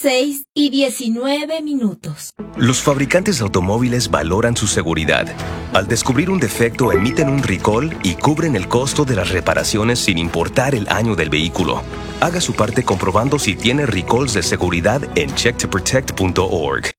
6:19. Los fabricantes de automóviles valoran su seguridad. Al descubrir un defecto, emiten un recall y cubren el costo de las reparaciones sin importar el año del vehículo. Haga su parte comprobando si tiene recalls de seguridad en checktoprotect.org.